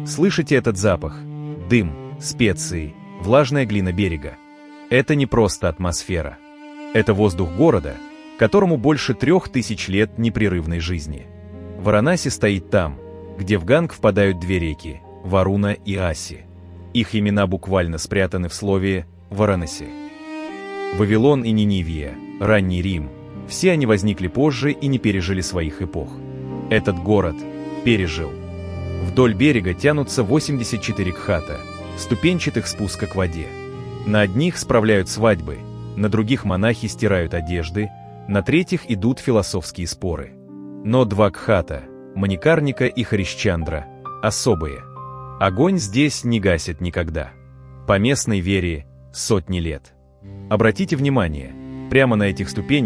Слышите этот запах? Дым, специи, влажная глина берега. Это не просто атмосфера. Это воздух города, которому больше 3000 лет непрерывной жизни. Варанаси стоит там, где в Ганг впадают две реки – Варуна и Аси. Их имена буквально спрятаны в слове «Варанаси». Вавилон и Ниневия, ранний Рим – все они возникли позже и не пережили своих эпох. Этот город пережил. Вдоль берега тянутся 84 кхата, ступенчатых спуска к воде. На одних справляют свадьбы, на других монахи стирают одежды, на третьих идут философские споры. Но два кхата, Маникарника и Харишчандра, особые. Огонь здесь не гасит никогда. По местной вере сотни лет. Обратите внимание, прямо на этих ступенях